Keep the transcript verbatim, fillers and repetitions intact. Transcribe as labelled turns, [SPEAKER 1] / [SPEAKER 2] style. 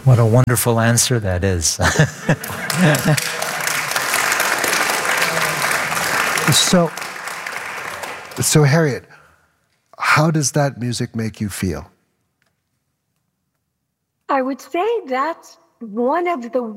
[SPEAKER 1] What a wonderful answer that is.
[SPEAKER 2] So, so Harriet, how does that music make you feel?
[SPEAKER 3] I would say that's one of the